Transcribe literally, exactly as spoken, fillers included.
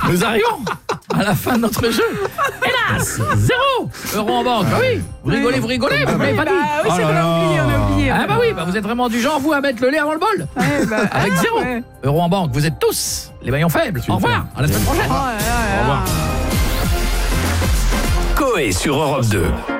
Nous arrivons à la fin de notre jeu. Hélas, zéro euro en banque. Bah oui, vous rigolez, vous rigolez, vous m'avez pas dit. Bah oui, Oh c'est là vrai, là. on a oublié, on a oublié. Ah bah oui, bah vous êtes vraiment du genre, vous, à mettre le lait avant le bol. Ouais, bah, Avec ah, zéro ouais. euro en banque. Vous êtes tous les maillons faibles. Au revoir, à la semaine prochaine. Oh là là là. Au revoir. Coé sur Europe deux.